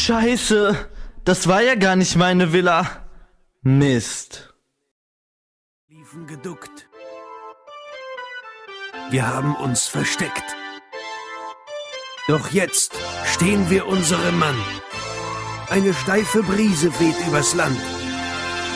Scheiße, das war ja gar nicht meine Villa. Mist. Liefen geduckt. Wir haben uns versteckt. Doch jetzt stehen wir unserem Mann. Eine steife Brise weht übers Land.